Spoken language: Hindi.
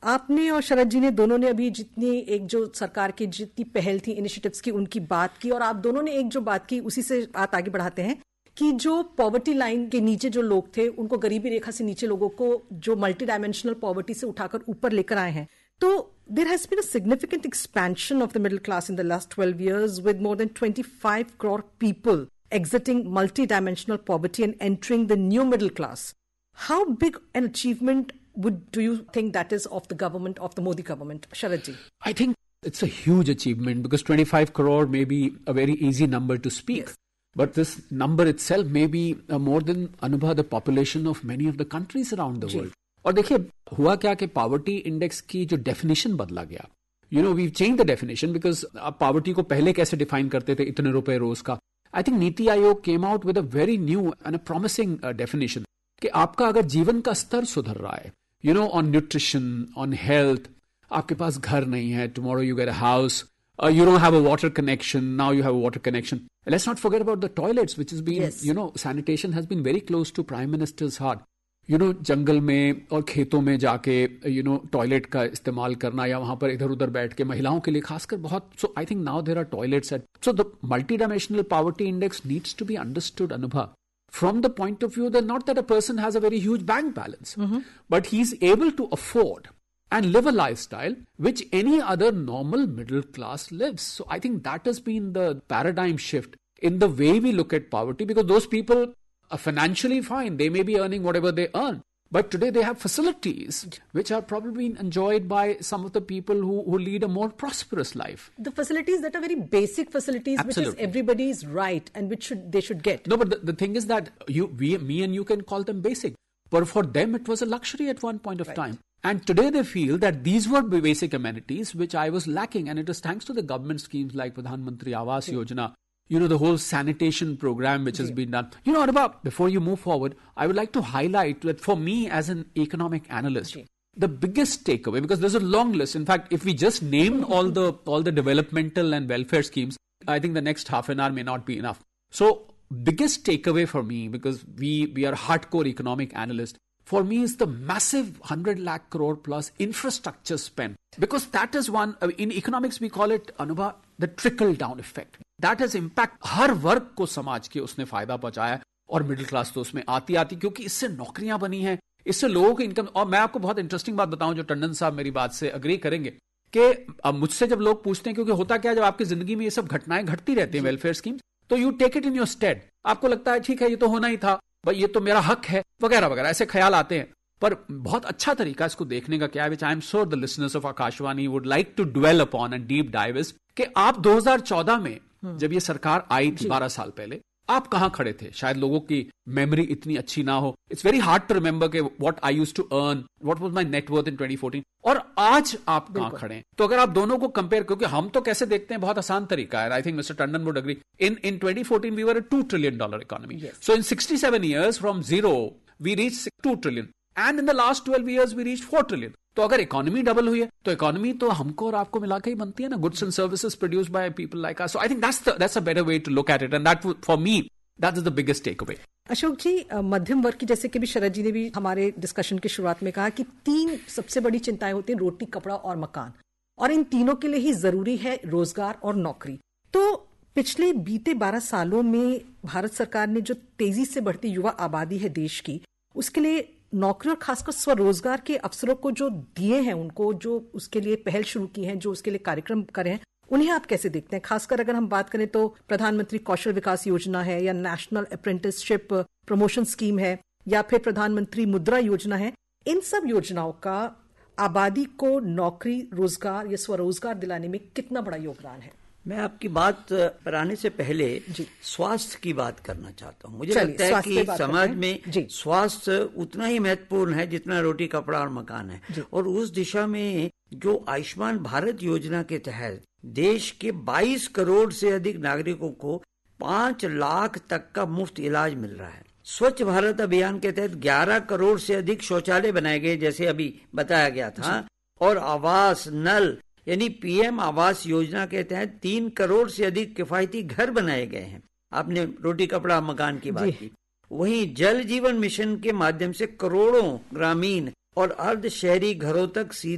आपने और शरद जी ने दोनों ने अभी जितनी एक जो सरकार की जितनी पहल थी, इनिशिएटिव्स की, उनकी बात की, और आप दोनों ने एक जो बात की उसी से बात आगे बढ़ाते हैं कि जो पॉवर्टी लाइन के नीचे जो लोग थे, उनको गरीबी रेखा से नीचे लोगों को जो मल्टी डायमेंशनल पॉवर्टी से उठाकर ऊपर लेकर आए हैं. तो there has been a significant expansion of the middle class in the last 12 years with more than 25 crore people exiting multi-dimensional poverty and entering the new middle class. How big an achievement do you think that is of the government, of the Modi government? Sharad ji. I think it's a huge achievement because 25 crore may be a very easy number to speak. Yes. But this number itself may be more than, Anubha, the population of many of the countries around the world. और देखिए हुआ क्या कि पावर्टी इंडेक्स की जो डेफिनेशन बदला गया. We change the definition because आप पावर्टी को पहले कैसे डिफाइन करते थे, इतने रुपए रोज का. I think NITI Aayog came out with a very new and a promising definition कि आपका अगर जीवन का स्तर सुधर रहा है, ऑन न्यूट्रिशन, ऑन हेल्थ, आपके पास घर नहीं है, tomorrow you get a house, you don't have a water connection, now you have a water connection. Let's not forget about the toilets, which has been, sanitation has been very close to Prime Minister's heart. जंगल में और खेतों में जाके टॉयलेट का इस्तेमाल करना या वहां पर इधर उधर बैठ के महिलाओं के लिए खासकर बहुत. सो I think now there are toilets eight. So the multi dimensional poverty index needs to be understood, अनुभव, from the point of view that not that a person has a very huge bank balance, but he's able to afford and live a lifestyle which any other normal middle class lives. So I think that has been the paradigm shift in the way we look at poverty, because those people are financially fine. They may be earning whatever they earn, but today they have facilities which are probably enjoyed by some of the people who lead a more prosperous life. The facilities that are very basic facilities, Absolutely. Which is everybody's right and which they should get. No, but the thing is that me and you can call them basic, but for them it was a luxury at one point of time. And today they feel that these were basic amenities which I was lacking, and it is thanks to the government schemes like Pradhan Mantri Awas Yojana, the whole sanitation program which has been done. Anubha, before you move forward, I would like to highlight that for me as an economic analyst, the biggest takeaway, because there's a long list. In fact, if we just name all the developmental and welfare schemes, I think the next half an hour may not be enough. So biggest takeaway for me, because we are hardcore economic analysts, for me is the massive 100 lakh crore plus infrastructure spend. Because that is one, in economics we call it, Anubha, the trickle down effect. That has impact. हर वर्ग को समाज के उसने फायदा पहुंचाया, और मिडिल क्लास तो उसमें आती क्योंकि इससे नौकरियां बनी हैं, इससे लोगों की इनकम. और मैं आपको बहुत इंटरेस्टिंग बात बताऊं, जो टंडन साहब मेरी बात से अग्री करेंगे, कि अब मुझसे जब लोग पूछते हैं, क्योंकि होता क्या, जब आपकी जिंदगी में ये सब घटनाएं घटती रहती हैं वेलफेयर स्कीम, तो you take it in your state. आपको लगता है ठीक है, ये तो होना ही था, भाई ये तो मेरा हक है, वगैरह वगैरह, ऐसे ख्याल आते हैं. पर बहुत अच्छा तरीका इसको देखने का क्या है, विच I am sure the listeners of Akashvani would like to dwell upon and deep dive is, कि आप 2014 में जब ये सरकार आई थी 12 साल पहले, आप कहां खड़े थे? शायद लोगों की मेमोरी इतनी अच्छी ना हो. It's very hard to remember के what I used to earn, what was my net worth in 2014, और आज आप कहां खड़े हैं. तो अगर आप दोनों को कंपेयर, क्योंकि हम तो कैसे देखते हैं, बहुत आसान तरीका है. I think mister Tandon would agree. In 2014 we were a $2 trillion economy. So in 67 years from zero we reach $2 trillion, and in the last 12 years we reach $4 trillion. तो अगर इकोनॉमी डबल हुई है, तो इकोनॉमी तो हमको और आपको मिला के ही बनती है ना, goods and services produced by people like us. So I think that's a better way to look at it, and that for me that is the biggest takeaway. Ashok जी, मध्यम वर्ग की, जैसे कि भी शरद जी ने भी हमारे डिस्कशन की शुरुआत में कहा कि 3 सबसे बड़ी चिंताएं होती हैं, रोटी, कपड़ा और मकान, और इन तीनों के लिए ही जरूरी है रोजगार और नौकरी. तो पिछले बीते 12 सालों में भारत सरकार ने जो तेजी से बढ़ती युवा आबादी है देश की, उसके लिए नौकरी और खासकर स्वरोजगार के अवसरों को जो दिए हैं, उनको जो उसके लिए पहल शुरू की है, जो उसके लिए कार्यक्रम करे हैं, उन्हें आप कैसे देखते हैं? खासकर अगर हम बात करें तो प्रधानमंत्री कौशल विकास योजना है, या नेशनल अप्रेंटिसशिप प्रमोशन स्कीम है, या फिर प्रधानमंत्री मुद्रा योजना है. इन सब योजनाओं का आबादी को नौकरी, रोजगार या स्वरोजगार दिलाने में कितना बड़ा योगदान है? मैं आपकी बात पर आने से पहले स्वास्थ्य की बात करना चाहता हूँ. मुझे लगता है कि समाज में स्वास्थ्य उतना ही महत्वपूर्ण है जितना रोटी, कपड़ा और मकान है. और उस दिशा में जो आयुष्मान भारत योजना के तहत देश के 22 करोड़ से अधिक नागरिकों को 5 लाख तक का मुफ्त इलाज मिल रहा है. स्वच्छ भारत अभियान के तहत 11 करोड़ से अधिक शौचालय बनाए गए, जैसे अभी बताया गया था. और आवास, नल, यानी पीएम आवास योजना के तहत 3 करोड़ से अधिक किफायती घर बनाए गए हैं. आपने रोटी, कपड़ा, मकान की बात की. वहीं जल जीवन मिशन के माध्यम से करोड़ों ग्रामीण और अर्ध शहरी घरों तक